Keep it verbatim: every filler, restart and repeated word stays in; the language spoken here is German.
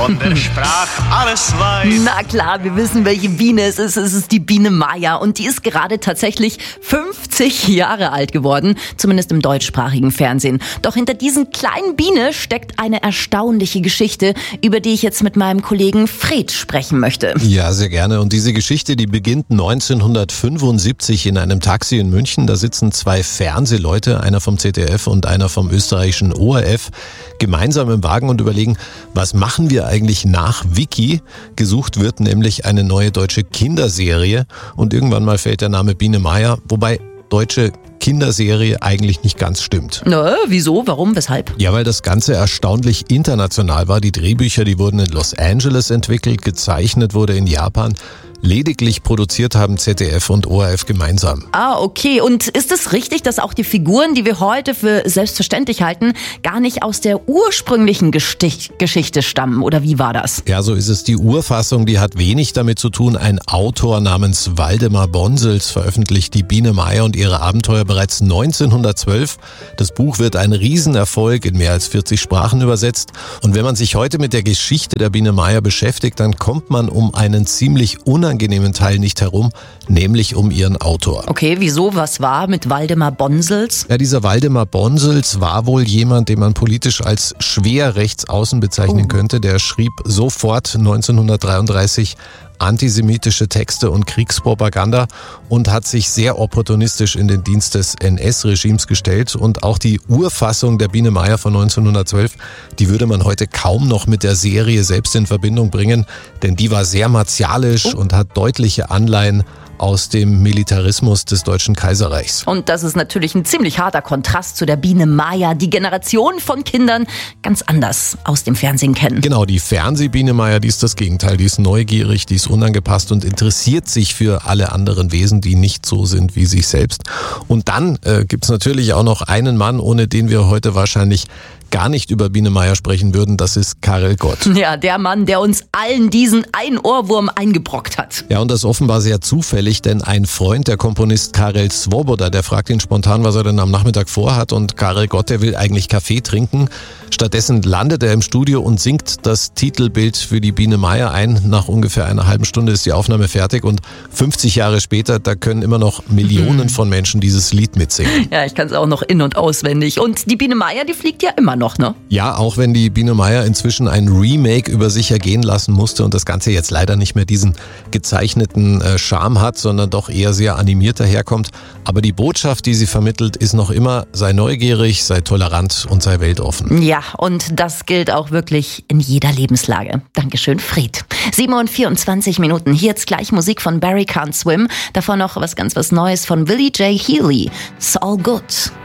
von der Sprache alles weiß. Na klar, wir wissen, welche Biene es ist. Es ist die Biene Maya und die ist gerade tatsächlich fünfzig Jahre alt geworden, zumindest im deutschsprachigen Fernsehen. Doch hinter diesen kleinen Biene steckt eine erstaunliche Geschichte, über die ich jetzt mit meinem Kollegen Fred sprechen möchte. Ja, sehr gerne. Und diese Geschichte, die beginnt neunzehnhundertfünfundsiebzig in einem Taxi in München. Da sitzen zwei Fernsehleute, einer vom Z D F und einer vom österreichischen O R F, gemeinsam im Wagen und überlegen, was machen wir eigentlich nach Vicky? Gesucht wird nämlich eine neue deutsche Kinderserie und irgendwann mal fällt der Name Biene Maya, wobei deutsche Kinderserie eigentlich nicht ganz stimmt. Na, wieso? Warum? Weshalb? Ja, weil das Ganze erstaunlich international war. Die Drehbücher, die wurden in Los Angeles entwickelt, gezeichnet wurde in Japan. Lediglich produziert haben Z D F und O R F gemeinsam. Ah, okay. Und ist es richtig, dass auch die Figuren, die wir heute für selbstverständlich halten, gar nicht aus der ursprünglichen Gestich- Geschichte stammen? Oder wie war das? Ja, so ist es. Die Urfassung, die hat wenig damit zu tun. Ein Autor namens Waldemar Bonsels veröffentlicht die Biene Maya und ihre Abenteuer bereits neunzehnhundertzwölf. Das Buch wird ein Riesenerfolg, in mehr als vierzig Sprachen übersetzt. Und wenn man sich heute mit der Geschichte der Biene Maya beschäftigt, dann kommt man um einen ziemlich unangenehmen unangenehmen Teil nicht herum, nämlich um ihren Autor. Okay, wieso? Was war mit Waldemar Bonsels? Ja, dieser Waldemar Bonsels war wohl jemand, den man politisch als schwer rechtsaußen bezeichnen oh. könnte. Der schrieb sofort neunzehnhundertdreiunddreißig antisemitische Texte und Kriegspropaganda und hat sich sehr opportunistisch in den Dienst des N S-Regimes gestellt. Und auch die Urfassung der Biene Maya von neunzehnhundertzwölf, die würde man heute kaum noch mit der Serie selbst in Verbindung bringen, denn die war sehr martialisch oh. und hat deutliche Anleihen aus dem Militarismus des Deutschen Kaiserreichs. Und das ist natürlich ein ziemlich harter Kontrast zu der Biene Maya, die Generation von Kindern ganz anders aus dem Fernsehen kennen. Genau, die Fernsehbiene Maya, die ist das Gegenteil. Die ist neugierig, die ist unangepasst und interessiert sich für alle anderen Wesen, die nicht so sind wie sich selbst. Und dann äh, gibt's natürlich auch noch einen Mann, ohne den wir heute wahrscheinlich gar nicht über Biene Maya sprechen würden, das ist Karel Gott. Ja, der Mann, der uns allen diesen einen Ohrwurm eingebrockt hat. Ja, und das offenbar sehr zufällig, denn ein Freund, der Komponist Karel Svoboda, der fragt ihn spontan, was er denn am Nachmittag vorhat und Karel Gott, der will eigentlich Kaffee trinken. Stattdessen landet er im Studio und singt das Titelbild für die Biene Maya ein. Nach ungefähr einer halben Stunde ist die Aufnahme fertig und fünfzig Jahre später, da können immer noch Millionen von Menschen dieses Lied mitsingen. Ja, ich kann es auch noch in- und auswendig. Und die Biene Maya, die fliegt ja immer noch. Noch, ne? Ja, auch wenn die Biene Maya inzwischen ein Remake über sich ergehen lassen musste und das Ganze jetzt leider nicht mehr diesen gezeichneten äh, Charme hat, sondern doch eher sehr animiert daherkommt. Aber die Botschaft, die sie vermittelt, ist noch immer: sei neugierig, sei tolerant und sei weltoffen. Ja, und das gilt auch wirklich in jeder Lebenslage. Dankeschön, Fred. sieben Uhr vierundzwanzig Minuten. Hier jetzt gleich Musik von Barry Can't Swim. Davor noch was ganz was Neues von Billy J. Healy. It's all good.